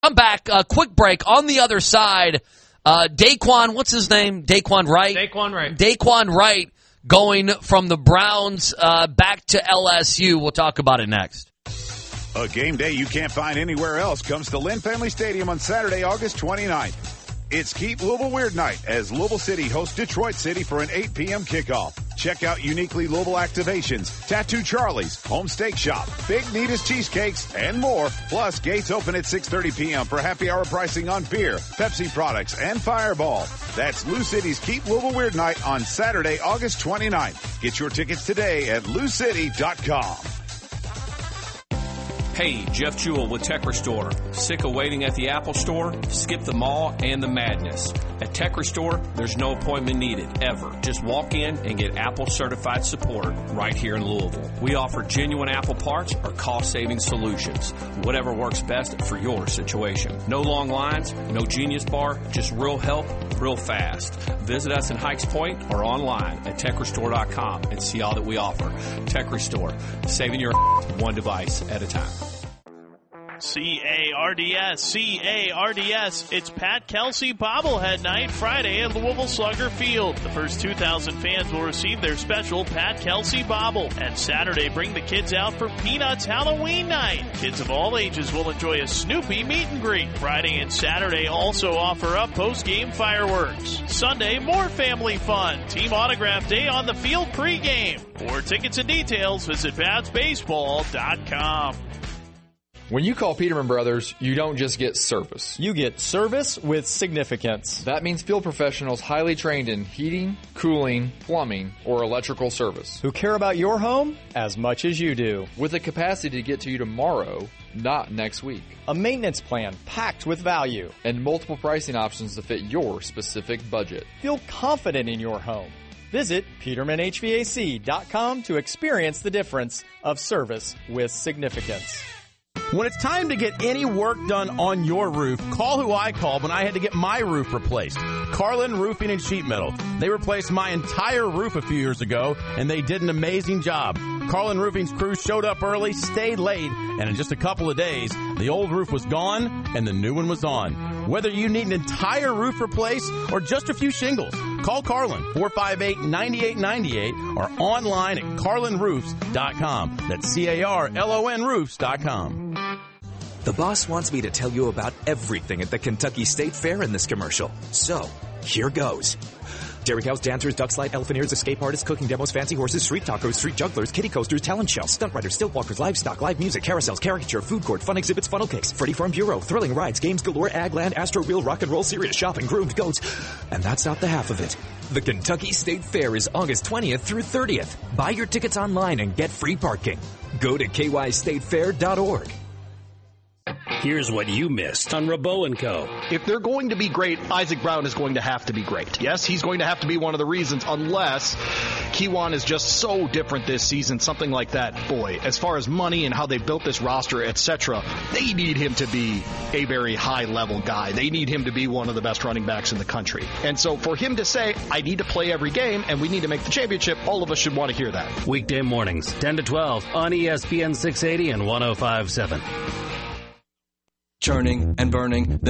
I'm back. Quick break. On the other side, Daquan, what's his name? Daquan Wright? Daquan Wright going from the Browns back to LSU. We'll talk about it next. A game day you can't find anywhere else comes to Lynn Family Stadium on Saturday, August 29th. It's Keep Louisville Weird Night as Louisville City hosts Detroit City for an 8 p.m. kickoff. Check out uniquely Louisville activations, Tattoo Charlie's, Home Steak Shop, Big Nita's Cheesecakes, and more. Plus, gates open at 6:30 p.m. for happy hour pricing on beer, Pepsi products, and Fireball. That's Lou City's Keep Louisville Weird Night on Saturday, August 29th. Get your tickets today at loucity.com. Hey, Jeff Jewell with Tech Restore. Sick of waiting at the Apple Store? Skip the mall and the madness. At Tech Restore, there's no appointment needed, ever. Just walk in and get Apple certified support right here in Louisville. We offer genuine Apple parts or cost-saving solutions. Whatever works best for your situation. No long lines, no Genius Bar, just real help, real fast. Visit us in Hikes Point or online at techrestore.com and see all that we offer. Tech Restore, saving your one device at a time. C-A-R-D-S. It's Pat Kelsey bobblehead night Friday at Louisville Slugger Field. The first 2,000 fans will receive their special Pat Kelsey bobble. And Saturday, bring the kids out for Peanuts Halloween night. Kids of all ages will enjoy a Snoopy meet and greet. Friday and Saturday also offer up post-game fireworks. Sunday, more family fun. Team autograph day on the field pregame. For tickets and details, visit PatsBaseball.com. When you call Peterman Brothers, you don't just get service. You get service with significance. That means field professionals highly trained in heating, cooling, plumbing, or electrical service. Who care about your home as much as you do. With the capacity to get to you tomorrow, not next week. A maintenance plan packed with value. And multiple pricing options to fit your specific budget. Feel confident in your home. Visit PetermanHVAC.com to experience the difference of service with significance. When it's time to get any work done on your roof, call who I called when I had to get my roof replaced. Carlin Roofing and Sheet Metal. They replaced my entire roof a few years ago, and they did an amazing job. Carlin Roofing's crew showed up early, stayed late, and in just a couple of days, the old roof was gone and the new one was on. Whether you need an entire roof replaced or just a few shingles, call Carlin, 458-9898, or online at carlinroofs.com. That's CARLON roofs.com. The boss wants me to tell you about everything at the Kentucky State Fair in this commercial. So, here goes. Dairy cows, dancers, duck slide, elephanters, escape artists, cooking demos, fancy horses, street tacos, street jugglers, kiddie coasters, talent shows, stunt riders, stilt walkers, livestock, live music, carousels, caricature, food court, fun exhibits, funnel cakes, Freddie Farm Bureau, thrilling rides, games galore, Agland, Astro Wheel, rock and roll, serious shopping, groomed goats. And that's not the half of it. The Kentucky State Fair is August 20th through 30th. Buy your tickets online and get free parking. Go to kystatefair.org. Here's what you missed on Rabot & Co. If they're going to be great, Isaac Brown is going to have to be great. Yes, he's going to have to be one of the reasons, unless Kiwan is just so different this season, something like that. Boy, as far as money and how they built this roster, etc., they need him to be a very high-level guy. They need him to be one of the best running backs in the country. And so for him to say, I need to play every game and we need to make the championship, all of us should want to hear that. Weekday mornings, 10 to 12 on ESPN 680 and 105.7. Churning and burning, then